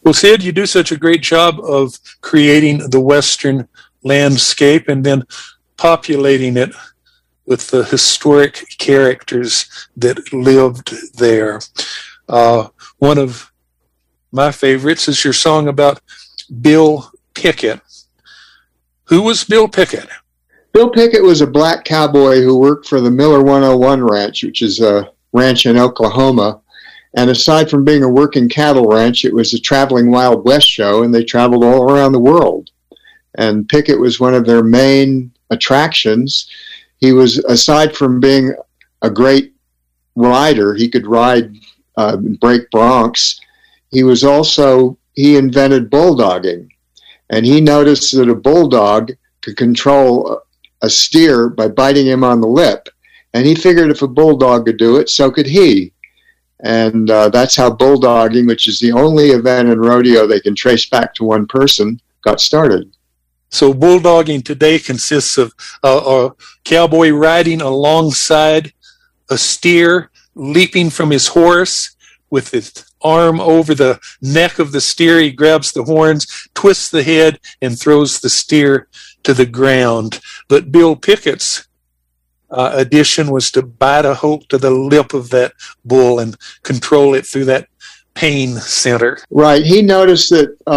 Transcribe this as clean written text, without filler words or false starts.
Well, Sid, you do such a great job of creating the Western landscape and then populating it with the historic characters that lived there. One of my favorites is your song about Bill Pickett. Who was Bill Pickett? Bill Pickett was a black cowboy who worked for the Miller 101 Ranch, which is a ranch in Oklahoma. And aside from being a working cattle ranch, it was a traveling Wild West show, and they traveled all around the world. And Pickett was one of their main attractions. He was, aside from being a great rider, he could ride, break broncs. He invented bulldogging. And he noticed that a bulldog could control a steer by biting him on the lip. And he figured if a bulldog could do it, so could he. And that's how bulldogging, which is the only event in rodeo they can trace back to one person, got started. So bulldogging today consists of a cowboy riding alongside a steer, leaping from his horse with his arm over the neck of the steer. He grabs the horns, twists the head, and throws the steer to the ground. But Bill Pickett's addition was to bite a hook to the lip of that bull and control it through that pain center. Right. He noticed that